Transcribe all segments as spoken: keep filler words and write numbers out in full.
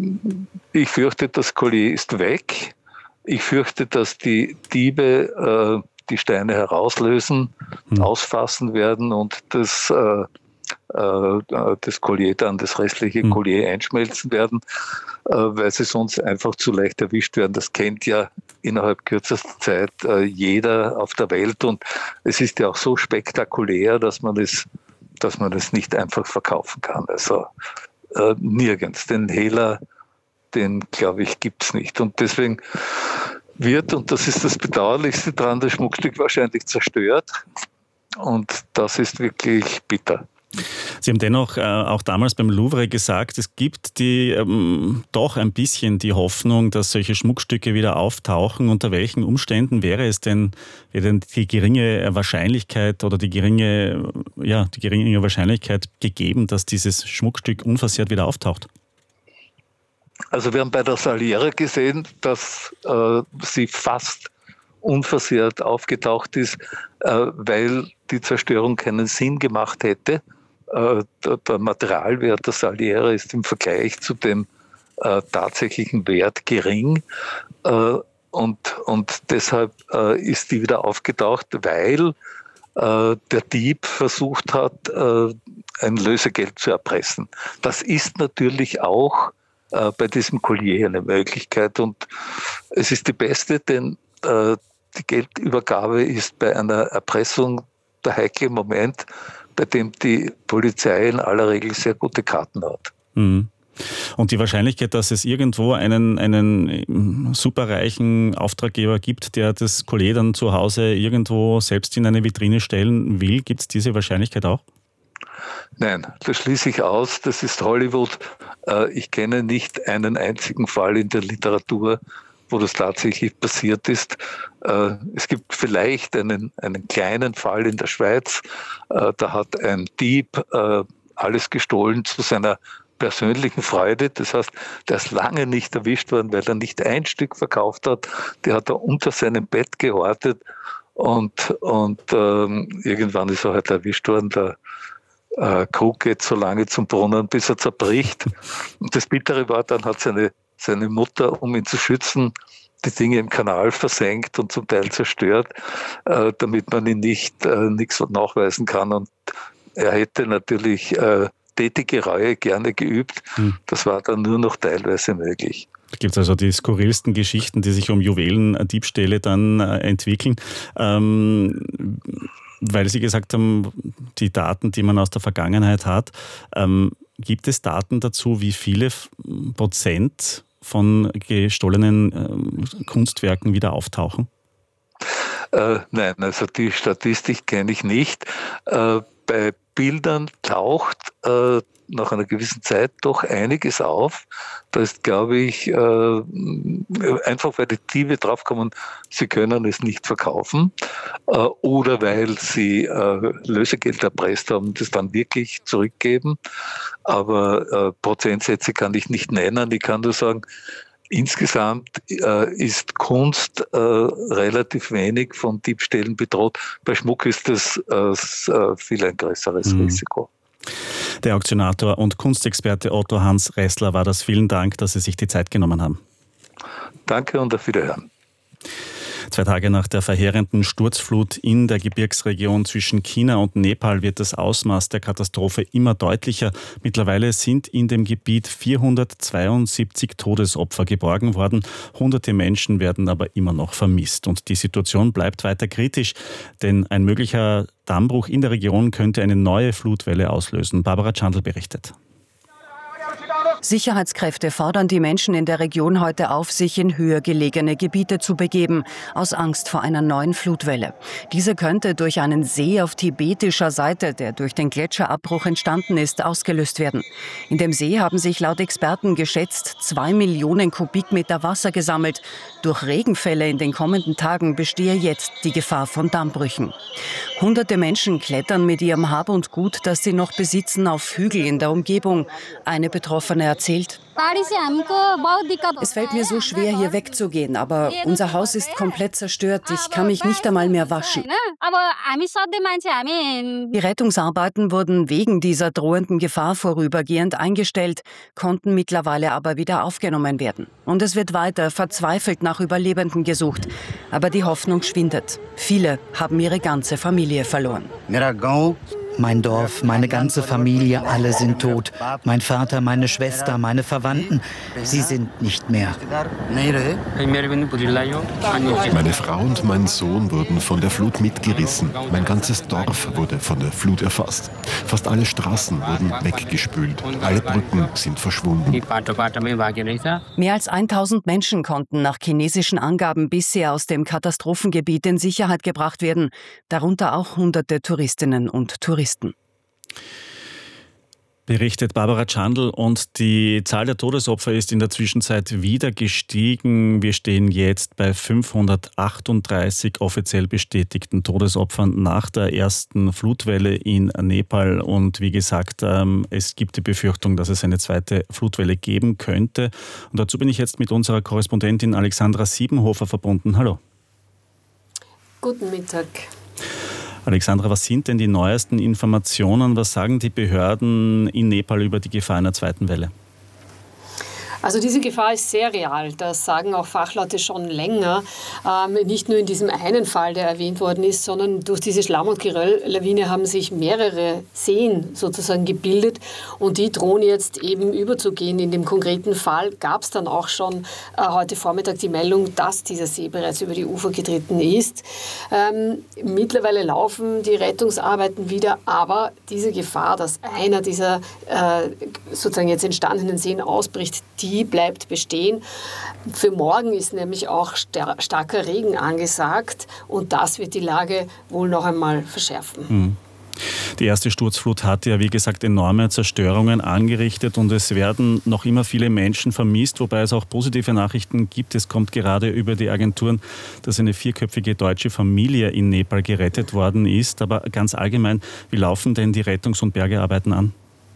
ich fürchte, das Collier ist weg. Ich fürchte, dass die Diebe äh, die Steine herauslösen, hm. ausfassen werden und das, äh, äh, das Collier dann, das restliche hm. Collier einschmelzen werden, äh, weil sie sonst einfach zu leicht erwischt werden. Das kennt ja innerhalb kürzester Zeit äh, jeder auf der Welt und es ist ja auch so spektakulär, dass man es, dass man es nicht einfach verkaufen kann. Also äh, nirgends. Den Hehler, den, glaube ich, gibt es nicht. Und deswegen wird, und das ist das Bedauerlichste daran, das Schmuckstück wahrscheinlich zerstört. Und das ist wirklich bitter. Sie haben dennoch äh, auch damals beim Louvre gesagt, es gibt die ähm, doch ein bisschen die Hoffnung, dass solche Schmuckstücke wieder auftauchen. Unter welchen Umständen wäre es denn, wäre denn die geringe Wahrscheinlichkeit oder die geringe, ja, die geringe Wahrscheinlichkeit gegeben, dass dieses Schmuckstück unversehrt wieder auftaucht? Also wir haben bei der Saliera gesehen, dass äh, sie fast unversehrt aufgetaucht ist, äh, weil die Zerstörung keinen Sinn gemacht hätte. Äh, der, der Materialwert der Saliera ist im Vergleich zu dem äh, tatsächlichen Wert gering. Äh, und, und deshalb äh, ist die wieder aufgetaucht, weil äh, der Dieb versucht hat, äh, ein Lösegeld zu erpressen. Das ist natürlich auch bei diesem Collier eine Möglichkeit und es ist die beste, denn äh, die Geldübergabe ist bei einer Erpressung der heikle Moment, bei dem die Polizei in aller Regel sehr gute Karten hat. Mhm. Und die Wahrscheinlichkeit, dass es irgendwo einen, einen superreichen Auftraggeber gibt, der das Collier dann zu Hause irgendwo selbst in eine Vitrine stellen will, gibt es diese Wahrscheinlichkeit auch? Nein, das schließe ich aus. Das ist Hollywood. Ich kenne nicht einen einzigen Fall in der Literatur, wo das tatsächlich passiert ist. Es gibt vielleicht einen, einen kleinen Fall in der Schweiz. Da hat ein Dieb alles gestohlen zu seiner persönlichen Freude. Das heißt, der ist lange nicht erwischt worden, weil er nicht ein Stück verkauft hat. Der hat er unter seinem Bett gehortet und, und ähm, irgendwann ist er halt erwischt worden. Der Äh, Krug geht so lange zum Brunnen, bis er zerbricht. Und das Bittere war, dann hat seine, seine Mutter, um ihn zu schützen, die Dinge im Kanal versenkt und zum Teil zerstört, äh, damit man ihn nicht äh, nichts nachweisen kann. Und er hätte natürlich äh, tätige Reue gerne geübt. Hm. Das war dann nur noch teilweise möglich. Da gibt es also die skurrilsten Geschichten, die sich um Juwelendiebstähle dann äh, entwickeln. Ähm, Weil Sie gesagt haben, die Daten, die man aus der Vergangenheit hat, ähm, gibt es Daten dazu, wie viele Prozent von gestohlenen äh, Kunstwerken wieder auftauchen? Äh, nein, also die Statistik kenne ich nicht. Äh, bei Bildern taucht äh, nach einer gewissen Zeit doch einiges auf. Da ist, glaube ich, äh, einfach weil die Diebe draufkommen, sie können es nicht verkaufen äh, oder weil sie äh, Lösegeld erpresst haben und es dann wirklich zurückgeben. Aber äh, Prozentsätze kann ich nicht nennen. Ich kann nur sagen, insgesamt äh, ist Kunst äh, relativ wenig von Diebstählen bedroht. Bei Schmuck ist das äh, viel ein größeres mhm. Risiko. Der Auktionator und Kunstexperte Otto Hans Ressler war das. Vielen Dank, dass Sie sich die Zeit genommen haben. Danke und auf Wiederhören. Zwei Tage nach der verheerenden Sturzflut in der Gebirgsregion zwischen China und Nepal wird das Ausmaß der Katastrophe immer deutlicher. Mittlerweile sind in dem Gebiet vierhundertzweiundsiebzig Todesopfer geborgen worden. Hunderte Menschen werden aber immer noch vermisst. Und die Situation bleibt weiter kritisch, denn ein möglicher Dammbruch in der Region könnte eine neue Flutwelle auslösen. Barbara Chandl berichtet. Sicherheitskräfte fordern die Menschen in der Region heute auf, sich in höher gelegene Gebiete zu begeben, aus Angst vor einer neuen Flutwelle. Diese könnte durch einen See auf tibetischer Seite, der durch den Gletscherabbruch entstanden ist, ausgelöst werden. In dem See haben sich laut Experten geschätzt zwei Millionen Kubikmeter Wasser gesammelt. Durch Regenfälle in den kommenden Tagen bestehe jetzt die Gefahr von Dammbrüchen. Hunderte Menschen klettern mit ihrem Hab und Gut, das sie noch besitzen, auf Hügel in der Umgebung. Eine betroffene Betroffene erzählt: Es fällt mir so schwer, hier wegzugehen, aber unser Haus ist komplett zerstört. Ich kann mich nicht einmal mehr waschen. Die Rettungsarbeiten wurden wegen dieser drohenden Gefahr vorübergehend eingestellt, konnten mittlerweile aber wieder aufgenommen werden. Und es wird weiter verzweifelt nach Überlebenden gesucht. Aber die Hoffnung schwindet. Viele haben ihre ganze Familie verloren. Mein Dorf, meine ganze Familie, alle sind tot. Mein Vater, meine Schwester, meine Verwandten, sie sind nicht mehr. Meine Frau und mein Sohn wurden von der Flut mitgerissen. Mein ganzes Dorf wurde von der Flut erfasst. Fast alle Straßen wurden weggespült. Alle Brücken sind verschwunden. Mehr als tausend Menschen konnten nach chinesischen Angaben bisher aus dem Katastrophengebiet in Sicherheit gebracht werden, darunter auch hunderte Touristinnen und Touristen. Berichtet Barbara Chandl, und die Zahl der Todesopfer ist in der Zwischenzeit wieder gestiegen. Wir stehen jetzt bei fünfhundertachtunddreißig offiziell bestätigten Todesopfern nach der ersten Flutwelle in Nepal. Und wie gesagt, es gibt die Befürchtung, dass es eine zweite Flutwelle geben könnte. Und dazu bin ich jetzt mit unserer Korrespondentin Alexandra Siebenhofer verbunden. Hallo. Guten Mittag. Alexandra, was sind denn die neuesten Informationen? Was sagen die Behörden in Nepal über die Gefahr einer zweiten Welle? Also diese Gefahr ist sehr real, das sagen auch Fachleute schon länger. Ähm, nicht nur in diesem einen Fall, der erwähnt worden ist, sondern durch diese Schlamm- und Geröll-Lawine haben sich mehrere Seen sozusagen gebildet und die drohen jetzt eben überzugehen. In dem konkreten Fall gab es dann auch schon äh, heute Vormittag die Meldung, dass dieser See bereits über die Ufer getreten ist. Ähm, mittlerweile laufen die Rettungsarbeiten wieder, aber diese Gefahr, dass einer dieser äh, sozusagen jetzt entstandenen Seen ausbricht, die Die bleibt bestehen. Für morgen ist nämlich auch star- starker Regen angesagt und das wird die Lage wohl noch einmal verschärfen. Mhm. Die erste Sturzflut hat ja, wie gesagt, enorme Zerstörungen angerichtet und es werden noch immer viele Menschen vermisst, wobei es auch positive Nachrichten gibt. Es kommt gerade über die Agenturen, dass eine vierköpfige deutsche Familie in Nepal gerettet worden ist. Aber ganz allgemein, wie laufen denn die Rettungs- und Bergearbeiten an?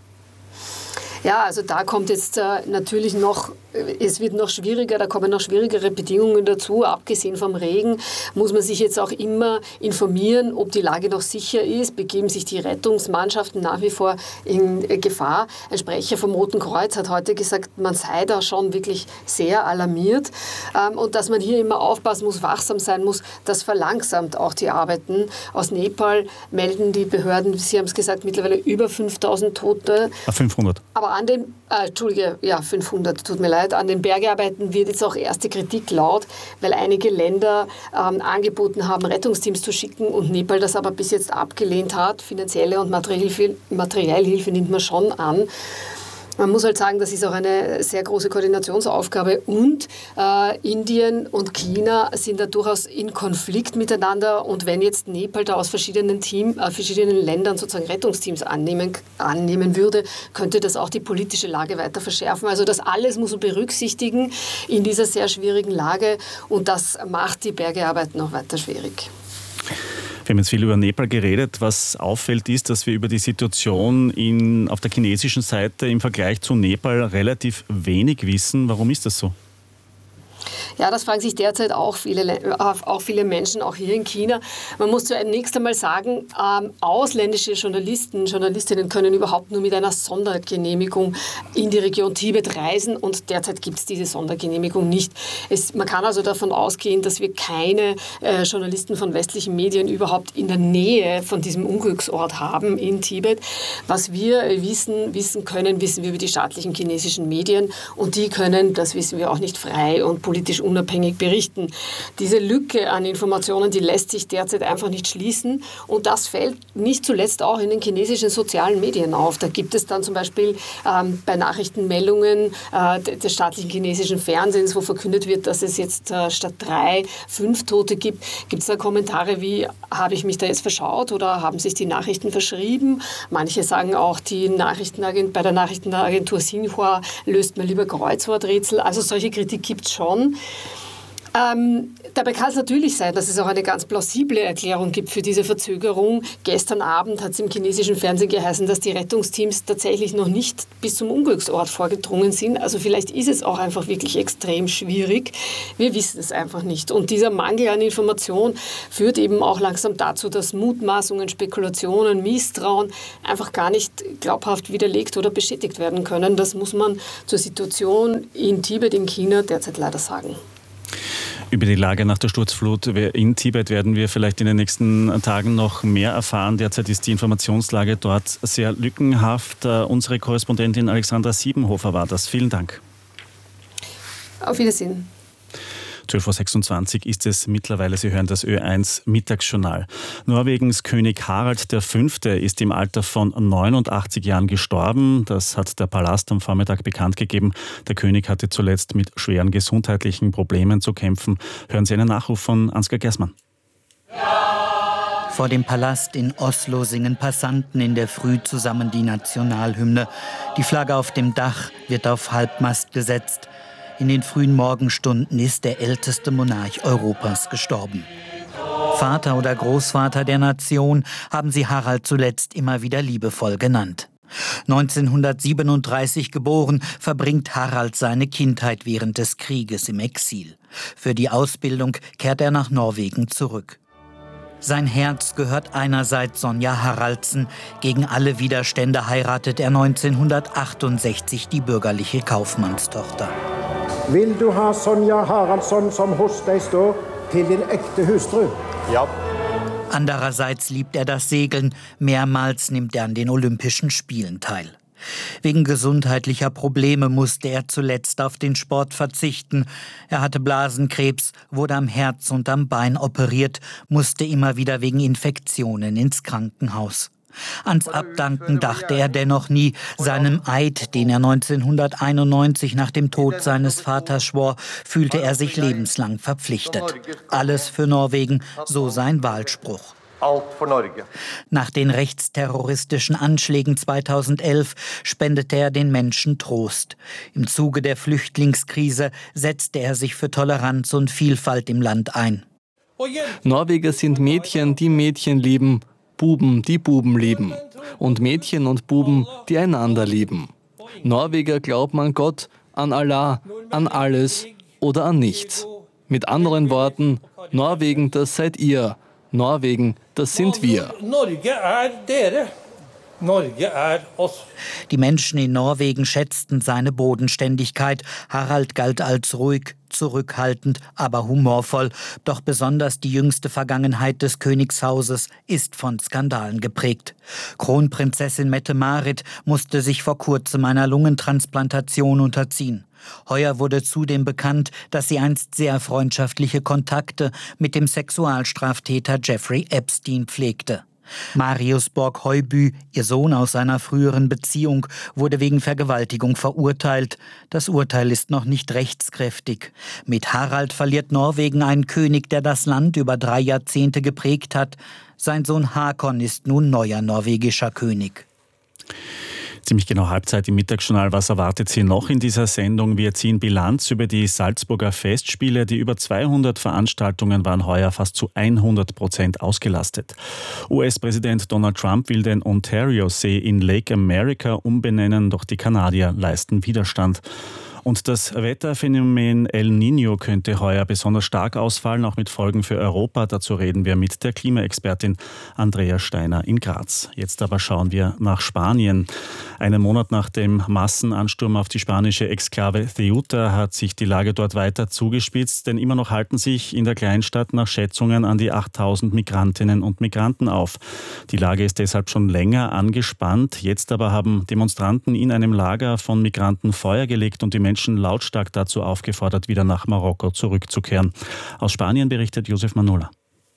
Ja, also da kommt jetzt äh, natürlich noch, es wird noch schwieriger, da kommen noch schwierigere Bedingungen dazu. Abgesehen vom Regen muss man sich jetzt auch immer informieren, ob die Lage noch sicher ist. Begeben sich die Rettungsmannschaften nach wie vor in äh, Gefahr. Ein Sprecher vom Roten Kreuz hat heute gesagt, man sei da schon wirklich sehr alarmiert. Ähm, und dass man hier immer aufpassen muss, wachsam sein muss, das verlangsamt auch die Arbeiten. Aus Nepal melden die Behörden, Sie haben es gesagt, mittlerweile über fünftausend Tote. fünfhundert. Aber an den, äh, Entschuldige, ja, fünfhundert, tut mir leid, an den Bergarbeiten wird jetzt auch erste Kritik laut, weil einige Länder ähm, angeboten haben, Rettungsteams zu schicken und Nepal das aber bis jetzt abgelehnt hat. Finanzielle und Materiellhilfe, Materiellhilfe nimmt man schon an. Man muss halt sagen, das ist auch eine sehr große Koordinationsaufgabe und äh, Indien und China sind da durchaus in Konflikt miteinander und wenn jetzt Nepal da aus verschiedenen, Team, äh, verschiedenen Ländern sozusagen Rettungsteams annehmen, annehmen würde, könnte das auch die politische Lage weiter verschärfen. Also das alles muss man berücksichtigen in dieser sehr schwierigen Lage und das macht die Bergearbeiten noch weiter schwierig. Wir haben jetzt viel über Nepal geredet. Was auffällt, ist, dass wir über die Situation in, auf der chinesischen Seite im Vergleich zu Nepal relativ wenig wissen. Warum ist das so? Ja, das fragen sich derzeit auch viele, auch viele Menschen, auch hier in China. Man muss zunächst einmal sagen, ähm, ausländische Journalisten, Journalistinnen können überhaupt nur mit einer Sondergenehmigung in die Region Tibet reisen und derzeit gibt es diese Sondergenehmigung nicht. Es, man kann also davon ausgehen, dass wir keine äh, Journalisten von westlichen Medien überhaupt in der Nähe von diesem Unglücksort haben in Tibet. Was wir wissen, wissen können, wissen wir über die staatlichen chinesischen Medien und die können, das wissen wir auch nicht frei und politisch unabhängig berichten. Diese Lücke an Informationen, die lässt sich derzeit einfach nicht schließen und das fällt nicht zuletzt auch in den chinesischen sozialen Medien auf. Da gibt es dann zum Beispiel ähm, bei Nachrichtenmeldungen äh, des staatlichen chinesischen Fernsehens, wo verkündet wird, dass es jetzt äh, statt drei, fünf Tote gibt, gibt es da Kommentare wie, habe ich mich da jetzt verschaut oder haben sich die Nachrichten verschrieben? Manche sagen auch, die Nachrichtenagent, bei der Nachrichtenagentur Xinhua löst man lieber Kreuzworträtsel. Also solche Kritik gibt es schon. Ähm, dabei kann es natürlich sein, dass es auch eine ganz plausible Erklärung gibt für diese Verzögerung. Gestern Abend hat es im chinesischen Fernsehen geheißen, dass die Rettungsteams tatsächlich noch nicht bis zum Unglücksort vorgedrungen sind. Also vielleicht ist es auch einfach wirklich extrem schwierig. Wir wissen es einfach nicht. Und dieser Mangel an Information führt eben auch langsam dazu, dass Mutmaßungen, Spekulationen, Misstrauen einfach gar nicht glaubhaft widerlegt oder bestätigt werden können. Das muss man zur Situation in Tibet, in China derzeit leider sagen. Über die Lage nach der Sturzflut in Tibet werden wir vielleicht in den nächsten Tagen noch mehr erfahren. Derzeit ist die Informationslage dort sehr lückenhaft. Unsere Korrespondentin Alexandra Siebenhofer war das. Vielen Dank. Auf Wiedersehen. zwölf Uhr sechsundzwanzig ist es mittlerweile. Sie hören das Ö eins Mittagsjournal. Norwegens König Harald der Fünfte ist im Alter von neunundachtzig Jahren gestorben. Das hat der Palast am Vormittag bekannt gegeben. Der König hatte zuletzt mit schweren gesundheitlichen Problemen zu kämpfen. Hören Sie einen Nachruf von Ansgar Gersmann. Vor dem Palast in Oslo singen Passanten in der Früh zusammen die Nationalhymne. Die Flagge auf dem Dach wird auf Halbmast gesetzt. In den frühen Morgenstunden ist der älteste Monarch Europas gestorben. Vater oder Großvater der Nation haben sie Harald zuletzt immer wieder liebevoll genannt. neunzehnhundertsiebenunddreißig geboren, verbringt Harald seine Kindheit während des Krieges im Exil. Für die Ausbildung kehrt er nach Norwegen zurück. Sein Herz gehört einerseits Sonja Haraldsen. Gegen alle Widerstände heiratet er neunzehnhundertachtundsechzig die bürgerliche Kaufmannstochter. Vil du ha Sonja Haraldsson som hos deg står til din ekte hustru? Ja. Andererseits liebt er das Segeln. Mehrmals nimmt er an den Olympischen Spielen teil. Wegen gesundheitlicher Probleme musste er zuletzt auf den Sport verzichten. Er hatte Blasenkrebs, wurde am Herz und am Bein operiert, musste immer wieder wegen Infektionen ins Krankenhaus. Ans Abdanken dachte er dennoch nie. Seinem Eid, den er neunzehnhunderteinundneunzig nach dem Tod seines Vaters schwor, fühlte er sich lebenslang verpflichtet. Alles für Norwegen, so sein Wahlspruch. Nach den rechtsterroristischen Anschlägen zweitausendelf spendete er den Menschen Trost. Im Zuge der Flüchtlingskrise setzte er sich für Toleranz und Vielfalt im Land ein. Norweger sind Mädchen, die Mädchen lieben, Buben, die Buben lieben und Mädchen und Buben, die einander lieben. Norweger glauben an Gott, an Allah, an alles oder an nichts. Mit anderen Worten, Norwegen, das seid ihr. Norwegen, das sind wir. Die Menschen in Norwegen schätzten seine Bodenständigkeit. Harald galt als ruhig, zurückhaltend, aber humorvoll. Doch besonders die jüngste Vergangenheit des Königshauses ist von Skandalen geprägt. Kronprinzessin Mette-Marit musste sich vor kurzem einer Lungentransplantation unterziehen. Heuer wurde zudem bekannt, dass sie einst sehr freundschaftliche Kontakte mit dem Sexualstraftäter Jeffrey Epstein pflegte. Marius Borg-Heubü, ihr Sohn aus einer früheren Beziehung, wurde wegen Vergewaltigung verurteilt. Das Urteil ist noch nicht rechtskräftig. Mit Harald verliert Norwegen einen König, der das Land über drei Jahrzehnte geprägt hat. Sein Sohn Hakon ist nun neuer norwegischer König. Ziemlich genau Halbzeit im Mittagsjournal. Was erwartet Sie noch in dieser Sendung? Wir ziehen Bilanz über die Salzburger Festspiele. Die über zweihundert Veranstaltungen waren heuer fast zu hundert Prozent ausgelastet. U S-Präsident Donald Trump will den Ontario-See in Lake America umbenennen, doch die Kanadier leisten Widerstand. Und das Wetterphänomen El Niño könnte heuer besonders stark ausfallen, auch mit Folgen für Europa. Dazu reden wir mit der Klimaexpertin Andrea Steiner in Graz. Jetzt aber schauen wir nach Spanien. Einen Monat nach dem Massenansturm auf die spanische Exklave Ceuta hat sich die Lage dort weiter zugespitzt, denn immer noch halten sich in der Kleinstadt nach Schätzungen an die achttausend Migrantinnen und Migranten auf. Die Lage ist deshalb schon länger angespannt. Jetzt aber haben Demonstranten in einem Lager von Migranten Feuer gelegt und die Menschen lautstark dazu aufgefordert, wieder nach Marokko zurückzukehren. Aus Spanien berichtet Josef Manola.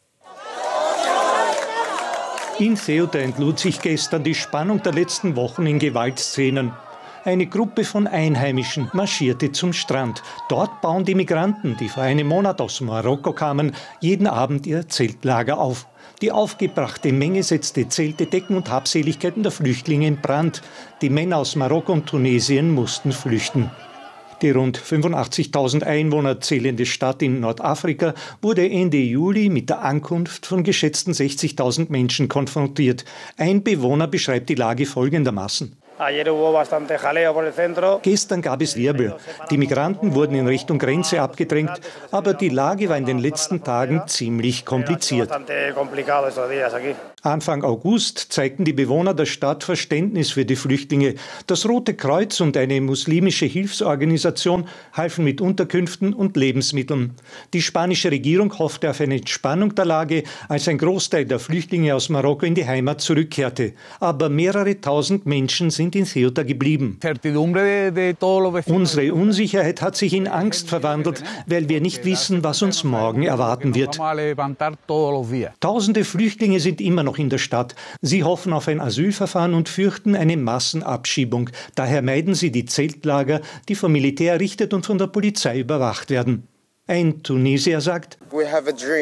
In Ceuta entlud sich gestern die Spannung der letzten Wochen in Gewaltszenen. Eine Gruppe von Einheimischen marschierte zum Strand. Dort bauen die Migranten, die vor einem Monat aus Marokko kamen, jeden Abend ihr Zeltlager auf. Die aufgebrachte Menge setzte Zelte, Decken und Habseligkeiten der Flüchtlinge in Brand. Die Männer aus Marokko und Tunesien mussten flüchten. Die rund fünfundachtzigtausend Einwohner zählende Stadt in Nordafrika wurde Ende Juli mit der Ankunft von geschätzten sechzigtausend Menschen konfrontiert. Ein Bewohner beschreibt die Lage folgendermaßen. Gestern gab es Wirbel. Die Migranten wurden in Richtung Grenze abgedrängt, aber die Lage war in den letzten Tagen ziemlich kompliziert. Anfang August zeigten die Bewohner der Stadt Verständnis für die Flüchtlinge. Das Rote Kreuz und eine muslimische Hilfsorganisation halfen mit Unterkünften und Lebensmitteln. Die spanische Regierung hoffte auf eine Entspannung der Lage, als ein Großteil der Flüchtlinge aus Marokko in die Heimat zurückkehrte. Aber mehrere tausend Menschen sind in Ceuta geblieben. Unsere Unsicherheit hat sich in Angst verwandelt, weil wir nicht wissen, was uns morgen erwarten wird. Tausende Flüchtlinge sind immer noch in der Stadt. Sie hoffen auf ein Asylverfahren und fürchten eine Massenabschiebung. Daher meiden sie die Zeltlager, die vom Militär errichtet und von der Polizei überwacht werden. Ein Tunesier sagt, wir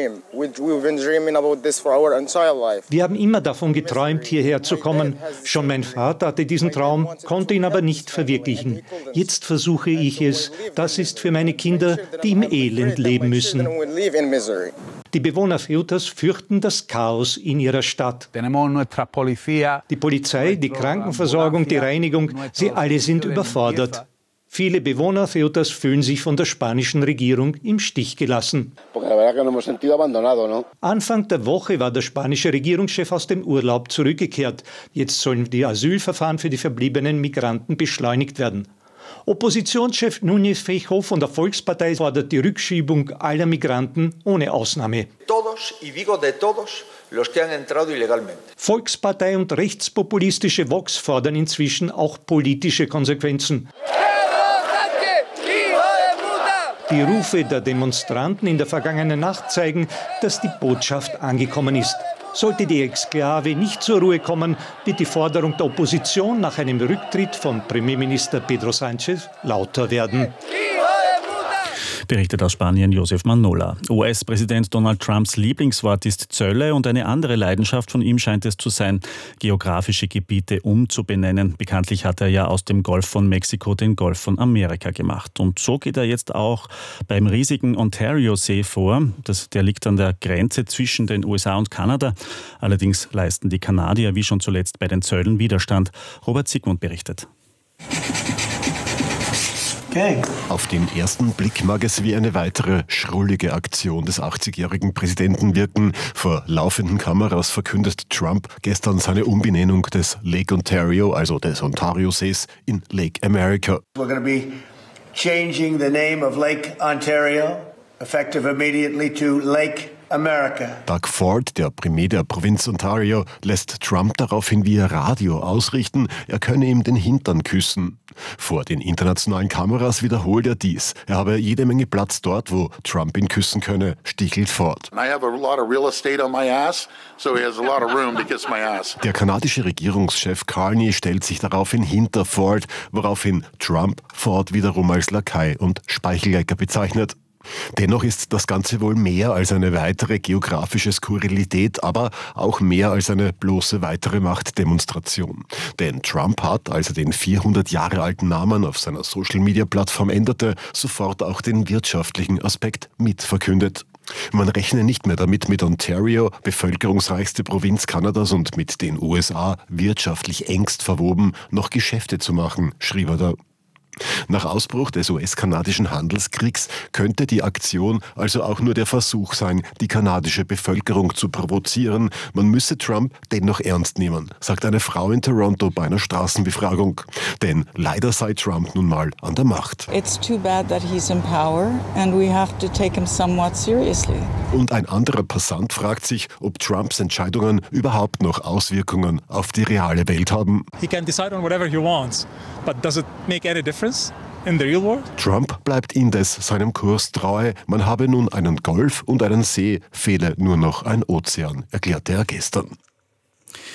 haben immer davon geträumt, hierher zu kommen. Schon mein Vater hatte diesen Traum, konnte ihn aber nicht verwirklichen. Jetzt versuche ich es. Das ist für meine Kinder, die im Elend leben müssen. Die Bewohner Ceutas fürchten das Chaos in ihrer Stadt. Die Polizei, die Krankenversorgung, die Reinigung, sie alle sind überfordert. Viele Bewohner Ceutas fühlen sich von der spanischen Regierung im Stich gelassen. Anfang der Woche war der spanische Regierungschef aus dem Urlaub zurückgekehrt. Jetzt sollen die Asylverfahren für die verbliebenen Migranten beschleunigt werden. Oppositionschef Núñez Feijóo von der Volkspartei fordert die Rückschiebung aller Migranten ohne Ausnahme. Volkspartei und rechtspopulistische Vox fordern inzwischen auch politische Konsequenzen. Die Rufe der Demonstranten in der vergangenen Nacht zeigen, dass die Botschaft angekommen ist. Sollte die Exklave nicht zur Ruhe kommen, wird die Forderung der Opposition nach einem Rücktritt von Premierminister Pedro Sánchez lauter werden. Berichtet aus Spanien Josef Manola. U S-Präsident Donald Trumps Lieblingswort ist Zölle und eine andere Leidenschaft von ihm scheint es zu sein, geografische Gebiete umzubenennen. Bekanntlich hat er ja aus dem Golf von Mexiko den Golf von Amerika gemacht. Und so geht er jetzt auch beim riesigen Ontario-See vor. Das, der liegt an der Grenze zwischen den U S A und Kanada. Allerdings leisten die Kanadier, wie schon zuletzt bei den Zöllen, Widerstand. Robert Sigmund berichtet. Auf den ersten Blick mag es wie eine weitere schrullige Aktion des achtzigjährigen Präsidenten wirken. Vor laufenden Kameras verkündet Trump gestern seine Umbenennung des Lake Ontario, also des Ontario-Sees, in Lake America. We're going to be changing the name of Lake Ontario, effective immediately to Lake America. Doug Ford, der Premier der Provinz Ontario, lässt Trump daraufhin via Radio ausrichten, er könne ihm den Hintern küssen. Vor den internationalen Kameras wiederholt er dies. Er habe jede Menge Platz dort, wo Trump ihn küssen könne, stichelt Ford. Der kanadische Regierungschef Carney stellt sich daraufhin hinter Ford, woraufhin Trump Ford wiederum als Lakai und Speichellecker bezeichnet. Dennoch ist das Ganze wohl mehr als eine weitere geografische Skurrilität, aber auch mehr als eine bloße weitere Machtdemonstration. Denn Trump hat, als er den vierhundert Jahre alten Namen auf seiner Social-Media-Plattform änderte, sofort auch den wirtschaftlichen Aspekt mitverkündet. Man rechne nicht mehr damit, mit Ontario, bevölkerungsreichste Provinz Kanadas und mit den U S A wirtschaftlich engst verwoben, noch Geschäfte zu machen, schrieb er da. Nach Ausbruch des U S-kanadischen Handelskriegs könnte die Aktion also auch nur der Versuch sein, die kanadische Bevölkerung zu provozieren. Man müsse Trump dennoch ernst nehmen, sagt eine Frau in Toronto bei einer Straßenbefragung. Denn leider sei Trump nun mal an der Macht. It's too bad that he's in power and we have to take him somewhat seriously. Und ein anderer Passant fragt sich, ob Trumps Entscheidungen überhaupt noch Auswirkungen auf die reale Welt haben. He can decide on whatever he wants, but does it make any difference? In the real world? Trump bleibt indes seinem Kurs treu. Man habe nun einen Golf und einen See, fehle nur noch ein Ozean, erklärte er gestern.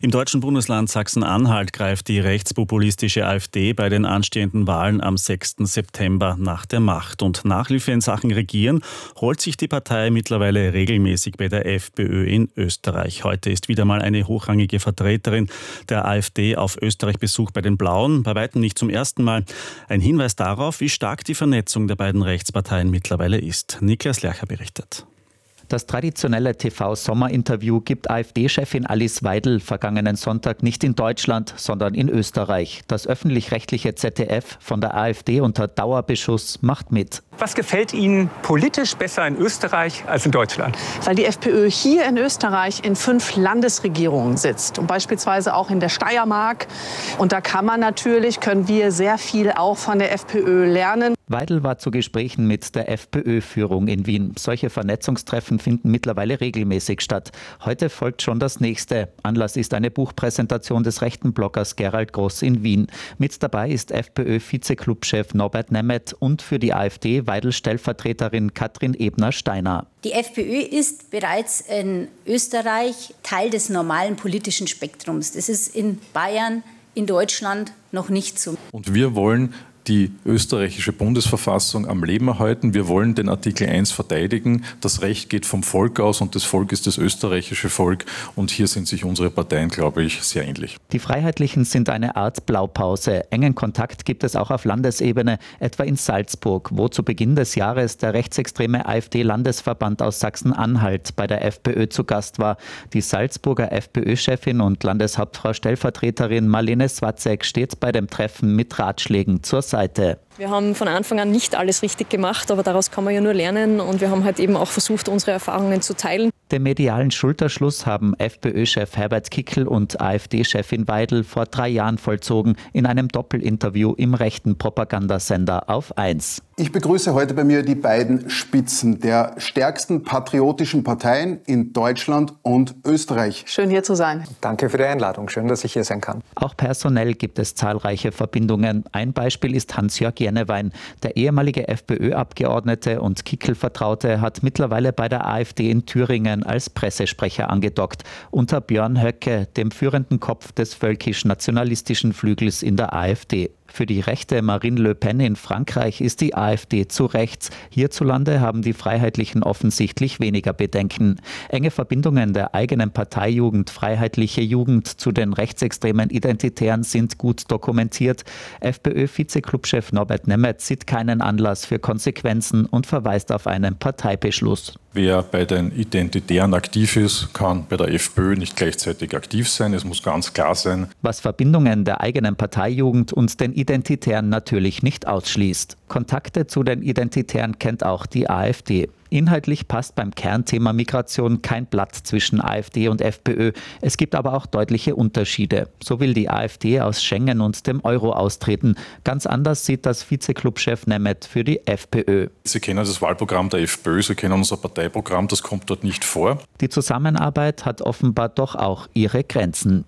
Im deutschen Bundesland Sachsen-Anhalt greift die rechtspopulistische AfD bei den anstehenden Wahlen am sechsten September nach der Macht. Und Nachhilfe in Sachen Regieren holt sich die Partei mittlerweile regelmäßig bei der FPÖ in Österreich. Heute ist wieder mal eine hochrangige Vertreterin der AfD auf Österreich-Besuch bei den Blauen, bei weitem nicht zum ersten Mal. Ein Hinweis darauf, wie stark die Vernetzung der beiden Rechtsparteien mittlerweile ist. Niklas Lercher berichtet. Das traditionelle T V-Sommerinterview gibt AfD-Chefin Alice Weidel vergangenen Sonntag nicht in Deutschland, sondern in Österreich. Das öffentlich-rechtliche Z D F von der AfD unter Dauerbeschuss macht mit. Was gefällt Ihnen politisch besser in Österreich als in Deutschland? Weil die FPÖ hier in Österreich in fünf Landesregierungen sitzt und beispielsweise auch in der Steiermark. Und da kann man natürlich, können wir sehr viel auch von der FPÖ lernen. Weidel war zu Gesprächen mit der FPÖ-Führung in Wien. Solche Vernetzungstreffen finden mittlerweile regelmäßig statt. Heute folgt schon das nächste. Anlass ist eine Buchpräsentation des rechten Bloggers Gerald Gross in Wien. Mit dabei ist FPÖ-Vize-Clubchef Norbert Nemeth und für die AfD Weidel-Stellvertreterin Katrin Ebner-Steiner. Die FPÖ ist bereits in Österreich Teil des normalen politischen Spektrums. Das ist in Bayern, in Deutschland noch nicht so. Und wir wollen die österreichische Bundesverfassung am Leben erhalten. Wir wollen den Artikel eins verteidigen. Das Recht geht vom Volk aus und das Volk ist das österreichische Volk. Und hier sind sich unsere Parteien, glaube ich, sehr ähnlich. Die Freiheitlichen sind eine Art Blaupause. Engen Kontakt gibt es auch auf Landesebene, etwa in Salzburg, wo zu Beginn des Jahres der rechtsextreme AfD-Landesverband aus Sachsen-Anhalt bei der FPÖ zu Gast war. Die Salzburger FPÖ-Chefin und Landeshauptfrau-Stellvertreterin Marlene Swatzek steht bei dem Treffen mit Ratschlägen zur Seite. Wir haben von Anfang an nicht alles richtig gemacht, aber daraus kann man ja nur lernen und wir haben halt eben auch versucht, unsere Erfahrungen zu teilen. Den medialen Schulterschluss haben FPÖ-Chef Herbert Kickl und AfD-Chefin Weidel vor drei Jahren vollzogen in einem Doppelinterview im rechten Propagandasender auf eins. Ich begrüße heute bei mir die beiden Spitzen der stärksten patriotischen Parteien in Deutschland und Österreich. Schön hier zu sein. Danke für die Einladung. Schön, dass ich hier sein kann. Auch personell gibt es zahlreiche Verbindungen. Ein Beispiel ist Hans-Jörg Jennewein. Der ehemalige FPÖ-Abgeordnete und Kickl-Vertraute hat mittlerweile bei der AfD in Thüringen als Pressesprecher angedockt. Unter Björn Höcke, dem führenden Kopf des völkisch-nationalistischen Flügels in der AfD. Für die rechte Marine Le Pen in Frankreich ist die AfD zu rechts. Hierzulande haben die Freiheitlichen offensichtlich weniger Bedenken. Enge Verbindungen der eigenen Parteijugend Freiheitliche Jugend zu den rechtsextremen Identitären sind gut dokumentiert. FPÖ-Vize-Clubchef Norbert Nemeth sieht keinen Anlass für Konsequenzen und verweist auf einen Parteibeschluss. Wer bei den Identitären aktiv ist, kann bei der FPÖ nicht gleichzeitig aktiv sein. Es muss ganz klar sein. Was Verbindungen der eigenen Parteijugend und den Identitären natürlich nicht ausschließt. Kontakte zu den Identitären kennt auch die AfD. Inhaltlich passt beim Kernthema Migration kein Blatt zwischen AfD und FPÖ. Es gibt aber auch deutliche Unterschiede. So will die AfD aus Schengen und dem Euro austreten. Ganz anders sieht das Vize-Clubchef Nemeth für die FPÖ. Sie kennen das Wahlprogramm der FPÖ, Sie kennen unser Parteiprogramm, das kommt dort nicht vor. Die Zusammenarbeit hat offenbar doch auch ihre Grenzen.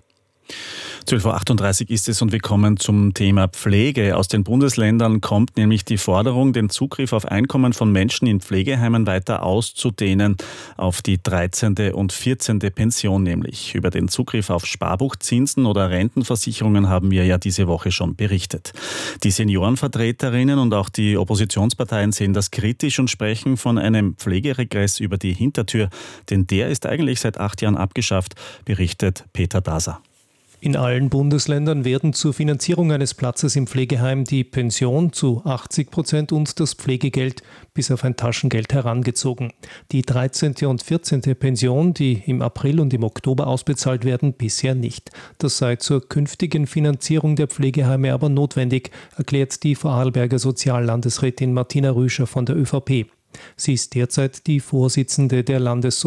zwölf Uhr achtunddreißig ist es und wir kommen zum Thema Pflege. Aus den Bundesländern kommt nämlich die Forderung, den Zugriff auf Einkommen von Menschen in Pflegeheimen weiter auszudehnen, auf die dreizehnte und vierzehnte Pension nämlich. Über den Zugriff auf Sparbuchzinsen oder Rentenversicherungen haben wir ja diese Woche schon berichtet. Die Seniorenvertreterinnen und auch die Oppositionsparteien sehen das kritisch und sprechen von einem Pflegeregress über die Hintertür, denn der ist eigentlich seit acht Jahren abgeschafft, berichtet Peter Daser. In allen Bundesländern werden zur Finanzierung eines Platzes im Pflegeheim die Pension zu achtzig Prozent und das Pflegegeld bis auf ein Taschengeld herangezogen. Die dreizehnte und vierzehnte Pension, die im April und im Oktober ausbezahlt werden, bisher nicht. Das sei zur künftigen Finanzierung der Pflegeheime aber notwendig, erklärt die Vorarlberger Soziallandesrätin Martina Rüscher von der ÖVP. Sie ist derzeit die Vorsitzende der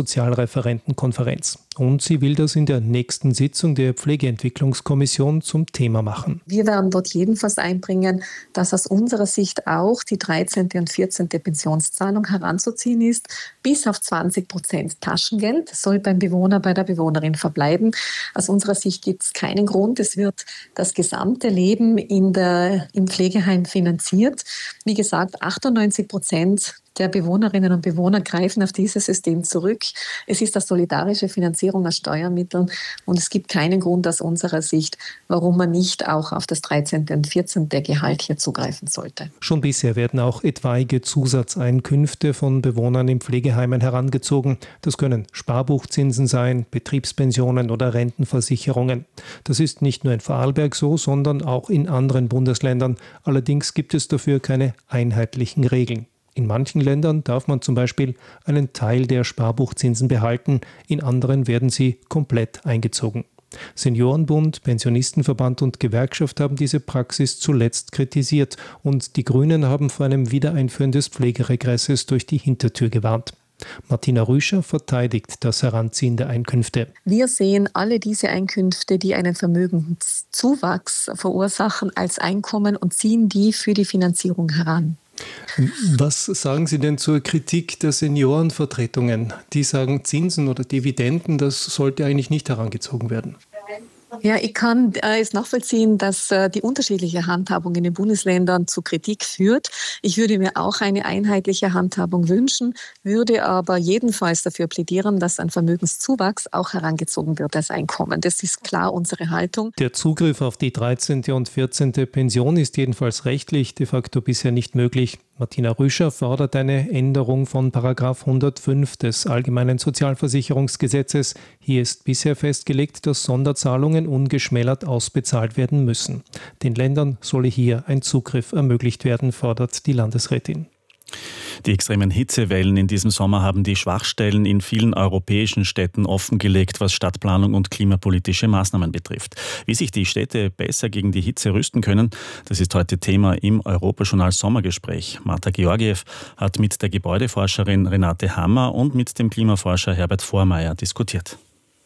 Landessozialreferentenkonferenz. Und sie will das in der nächsten Sitzung der Pflegeentwicklungskommission zum Thema machen. Wir werden dort jedenfalls einbringen, dass aus unserer Sicht auch die dreizehnte und vierzehnte Pensionszahlung heranzuziehen ist. Bis auf zwanzig Prozent Taschengeld soll beim Bewohner, bei der Bewohnerin verbleiben. Aus unserer Sicht gibt es keinen Grund. Es wird das gesamte Leben in der, im Pflegeheim finanziert. Wie gesagt, achtundneunzig Prozent der Bewohnerinnen und Bewohner greifen auf dieses System zurück. Es ist das solidarische Finanzierung Finanzierung aus Steuermitteln. Und es gibt keinen Grund aus unserer Sicht, warum man nicht auch auf das dreizehnte und vierzehnte Gehalt hier zugreifen sollte. Schon bisher werden auch etwaige Zusatzeinkünfte von Bewohnern in Pflegeheimen herangezogen. Das können Sparbuchzinsen sein, Betriebspensionen oder Rentenversicherungen. Das ist nicht nur in Vorarlberg so, sondern auch in anderen Bundesländern. Allerdings gibt es dafür keine einheitlichen Regeln. In manchen Ländern darf man zum Beispiel einen Teil der Sparbuchzinsen behalten, in anderen werden sie komplett eingezogen. Seniorenbund, Pensionistenverband und Gewerkschaft haben diese Praxis zuletzt kritisiert und die Grünen haben vor einem Wiedereinführen des Pflegeregresses durch die Hintertür gewarnt. Martina Rüscher verteidigt das Heranziehen der Einkünfte. Wir sehen alle diese Einkünfte, die einen Vermögenszuwachs verursachen, als Einkommen und ziehen die für die Finanzierung heran. Was sagen Sie denn zur Kritik der Seniorenvertretungen? Die sagen, Zinsen oder Dividenden, das sollte eigentlich nicht herangezogen werden. Ja, ich kann äh, es nachvollziehen, dass äh, die unterschiedliche Handhabung in den Bundesländern zu Kritik führt. Ich würde mir auch eine einheitliche Handhabung wünschen, würde aber jedenfalls dafür plädieren, dass ein Vermögenszuwachs auch herangezogen wird als Einkommen. Das ist klar unsere Haltung. Der Zugriff auf die dreizehnte und vierzehnte Pension ist jedenfalls rechtlich de facto bisher nicht möglich. Martina Rüscher fordert eine Änderung von Paragraph hundertfünf des Allgemeinen Sozialversicherungsgesetzes. Hier ist bisher festgelegt, dass Sonderzahlungen ungeschmälert ausbezahlt werden müssen. Den Ländern solle hier ein Zugriff ermöglicht werden, fordert die Landesrätin. Die extremen Hitzewellen in diesem Sommer haben die Schwachstellen in vielen europäischen Städten offengelegt, was Stadtplanung und klimapolitische Maßnahmen betrifft. Wie sich die Städte besser gegen die Hitze rüsten können, das ist heute Thema im Europajournal Sommergespräch. Martha Georgiev hat mit der Gebäudeforscherin Renate Hammer und mit dem Klimaforscher Herbert Vormeier diskutiert.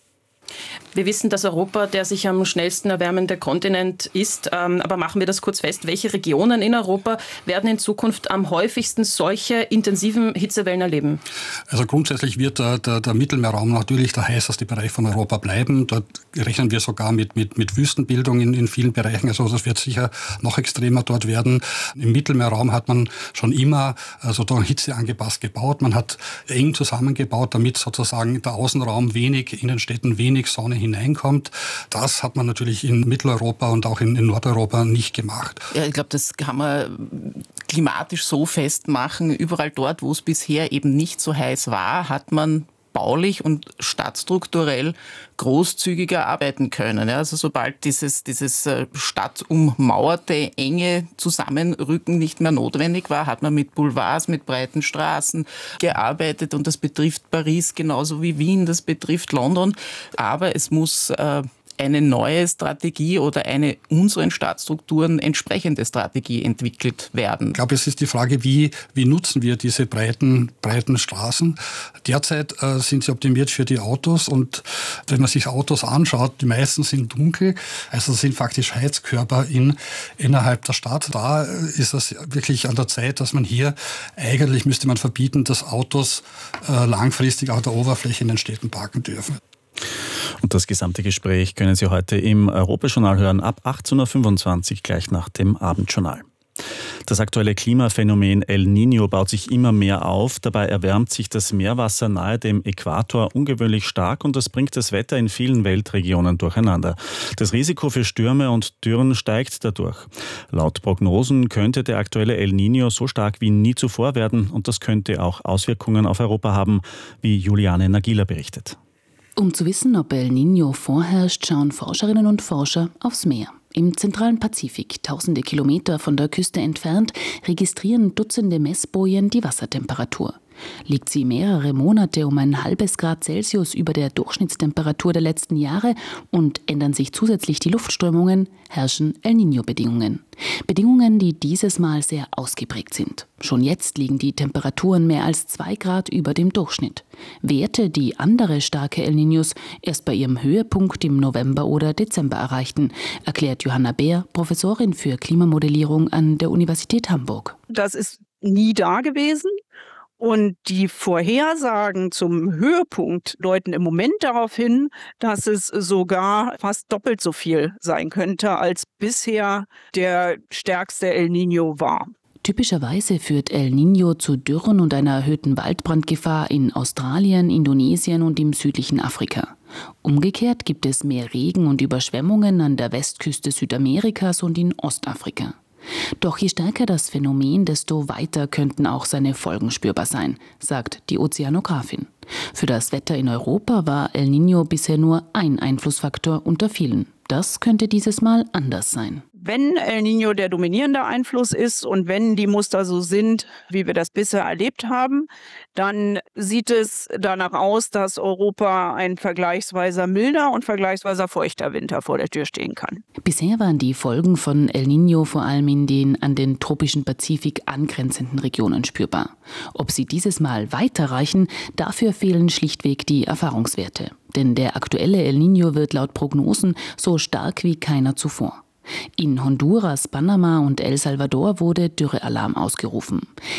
Wir wissen, dass Europa der sich am schnellsten erwärmende Kontinent ist. Aber machen wir das kurz fest. Welche Regionen in Europa werden in Zukunft am häufigsten solche intensiven Hitzewellen erleben? Also grundsätzlich wird der, der, der Mittelmeerraum natürlich der heißeste Bereich von Europa bleiben. Dort rechnen wir sogar mit, mit, mit Wüstenbildung in, in vielen Bereichen. Also das wird sicher noch extremer dort werden. Im Mittelmeerraum hat man schon immer also da Hitze angepasst gebaut. Man hat eng zusammengebaut, damit sozusagen der Außenraum wenig, in den Städten wenig Sonne hineinkommt. Das hat man natürlich in Mitteleuropa und auch in, in Nordeuropa nicht gemacht. Ja, ich glaube, das kann man klimatisch so festmachen. Überall dort, wo es bisher eben nicht so heiß war, hat man baulich und stadtstrukturell großzügiger arbeiten können. Ja, also sobald dieses, dieses stadtummauerte, enge Zusammenrücken nicht mehr notwendig war, hat man mit Boulevards, mit breiten Straßen gearbeitet und das betrifft Paris genauso wie Wien, das betrifft London. Aber es muss äh, eine neue Strategie oder eine unseren Stadtstrukturen entsprechende Strategie entwickelt werden. Ich glaube, es ist die Frage, wie, wie nutzen wir diese breiten, breiten Straßen. Derzeit äh, sind sie optimiert für die Autos und wenn man sich Autos anschaut, die meisten sind dunkel, also sind faktisch Heizkörper in, innerhalb der Stadt. Da ist es wirklich an der Zeit, dass man hier, eigentlich müsste man verbieten, dass Autos äh, langfristig auf der Oberfläche in den Städten parken dürfen. Und das gesamte Gespräch können Sie heute im Europajournal hören, ab achtzehn Uhr fünfundzwanzig, gleich nach dem Abendjournal. Das aktuelle Klimaphänomen El Niño baut sich immer mehr auf. Dabei erwärmt sich das Meerwasser nahe dem Äquator ungewöhnlich stark und das bringt das Wetter in vielen Weltregionen durcheinander. Das Risiko für Stürme und Dürren steigt dadurch. Laut Prognosen könnte der aktuelle El Niño so stark wie nie zuvor werden und das könnte auch Auswirkungen auf Europa haben, wie Juliane Nagila berichtet. Um zu wissen, ob El Niño vorherrscht, schauen Forscherinnen und Forscher aufs Meer. Im zentralen Pazifik, tausende Kilometer von der Küste entfernt, registrieren Dutzende Messbojen die Wassertemperatur. Liegt sie mehrere Monate um ein halbes Grad Celsius über der Durchschnittstemperatur der letzten Jahre und ändern sich zusätzlich die Luftströmungen, herrschen El Niño-Bedingungen. Bedingungen, die dieses Mal sehr ausgeprägt sind. Schon jetzt liegen die Temperaturen mehr als zwei Grad über dem Durchschnitt. Werte, die andere starke El Niños erst bei ihrem Höhepunkt im November oder Dezember erreichten, erklärt Johanna Beer, Professorin für Klimamodellierung an der Universität Hamburg. Das ist nie da gewesen. Und die Vorhersagen zum Höhepunkt deuten im Moment darauf hin, dass es sogar fast doppelt so viel sein könnte, als bisher der stärkste El Niño war. Typischerweise führt El Niño zu Dürren und einer erhöhten Waldbrandgefahr in Australien, Indonesien und im südlichen Afrika. Umgekehrt gibt es mehr Regen und Überschwemmungen an der Westküste Südamerikas und in Ostafrika. Doch je stärker das Phänomen, desto weiter könnten auch seine Folgen spürbar sein, sagt die Ozeanografin. Für das Wetter in Europa war El Niño bisher nur ein Einflussfaktor unter vielen. Das könnte dieses Mal anders sein. Wenn El Niño der dominierende Einfluss ist und wenn die Muster so sind, wie wir das bisher erlebt haben, dann sieht es danach aus, dass Europa ein vergleichsweise milder und vergleichsweise feuchter Winter vor der Tür stehen kann. Bisher waren die Folgen von El Niño vor allem in den an den tropischen Pazifik angrenzenden Regionen spürbar. Ob sie dieses Mal weiterreichen, dafür fehlen schlichtweg die Erfahrungswerte. Denn der aktuelle El Niño wird laut Prognosen so stark wie keiner zuvor. In Honduras, Panama und El Salvador wurde Dürrealarm ausgerufen.